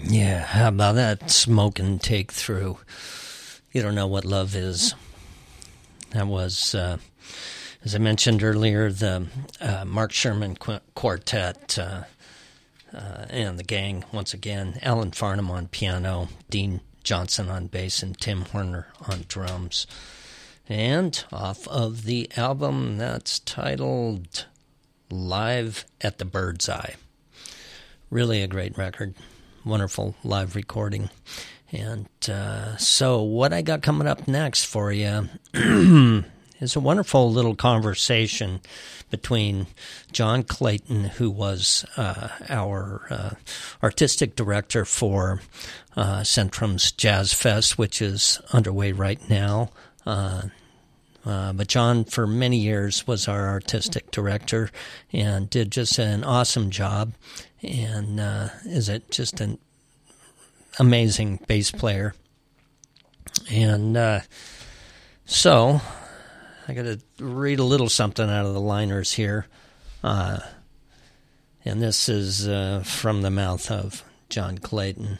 Yeah, how about that smoke and take through? You don't know what love is. That was, as I mentioned earlier, the Mark Sherman Quartet and the gang, once again. Alan Farnham on piano, Dean Johnson on bass, and Tim Horner on drums. And off of the album that's titled Live at the Bird's Eye. Really a great record. Wonderful live recording. And so what I got coming up next for you is a wonderful little conversation between John Clayton, who was our artistic director for Centrum's Jazz Fest, which is underway right now. But John, for many years, was our artistic director and did just an awesome job, and is just an amazing bass player. And so I got to read a little something out of the liners here, and this is from the mouth of John Clayton.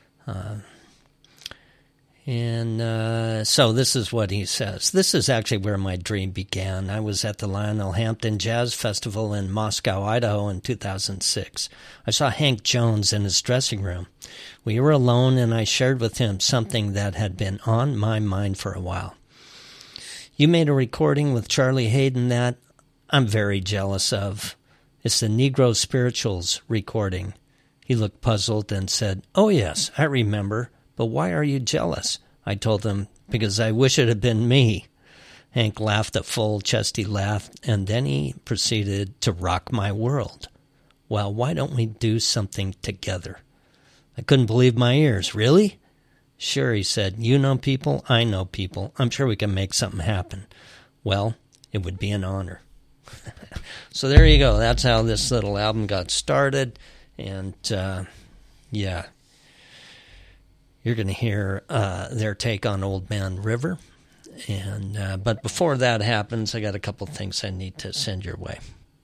So this is what he says. This is actually where my dream began. I was at the Lionel Hampton Jazz Festival in Moscow, Idaho in 2006. I saw Hank Jones in his dressing room. We were alone, and I shared with him something that had been on my mind for a while. You made a recording with Charlie Hayden that I'm very jealous of. It's the Negro Spirituals recording. He looked puzzled and said, "Oh yes, I remember. But why are you jealous?" I told him, "Because I wish it had been me." Hank laughed a full, chesty laugh, and then he proceeded to rock my world. "Well, why don't we do something together?" I couldn't believe my ears. "Really?" "Sure," he said. "You know people, I know people. I'm sure we can make something happen." "Well, it would be an honor." So there you go. That's how this little album got started. And, yeah. You're going to hear their take on Old Man River. But before that happens, I got a couple things I need to send your way.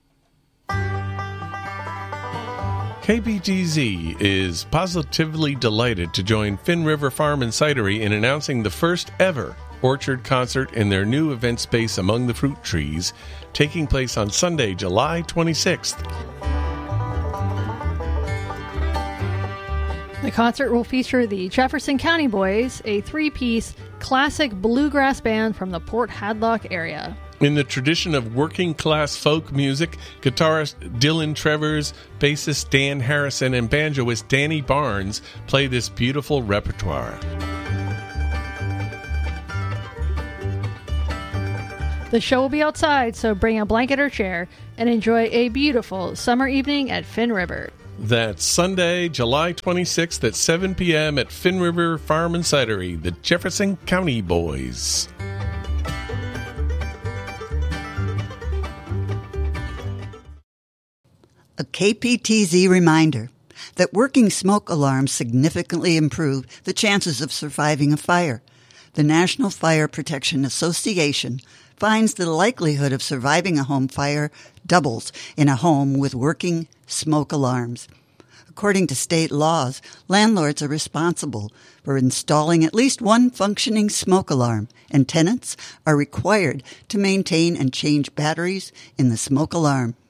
KPTZ is positively delighted to join Finn River Farm and Cidery in announcing the first ever orchard concert in their new event space Among the Fruit Trees, taking place on Sunday, July 26th. The concert will feature the Jefferson County Boys, a three-piece classic bluegrass band from the Port Hadlock area. In the tradition of working-class folk music, guitarist Dylan Trevors, bassist Dan Harrison, and banjoist Danny Barnes play this beautiful repertoire. The show will be outside, so bring a blanket or chair and enjoy a beautiful summer evening at Finn River. That's Sunday, July 26th at 7 p.m. at Finn River Farm and Cidery, the Jefferson County Boys. A KPTZ reminder that working smoke alarms significantly improve the chances of surviving a fire. The National Fire Protection Association finds the likelihood of surviving a home fire doubles in a home with working smoke alarms. According to state laws, landlords are responsible for installing at least one functioning smoke alarm, and tenants are required to maintain and change batteries in the smoke alarm.